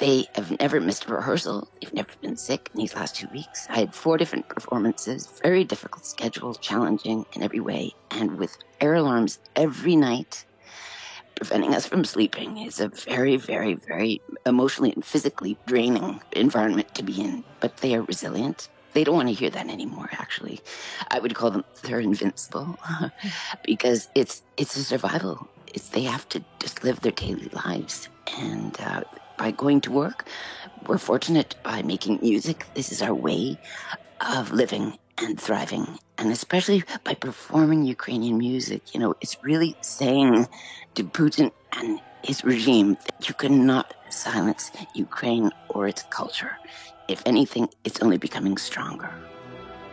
They have never missed a rehearsal. They've never been sick in these last 2 weeks. I had 4 different performances, very difficult schedule, challenging in every way. And with air alarms every night, preventing us from sleeping is a very, very, very emotionally and physically draining environment to be in. But they are resilient. They don't want to hear that anymore, actually. I would call them, they're invincible because it's a survival. They have to just live their daily lives. And by going to work, we're fortunate by making music. This is our way of living and thriving. And especially by performing Ukrainian music, it's really saying to Putin and his regime that you cannot silence Ukraine or its culture. If anything, it's only becoming stronger.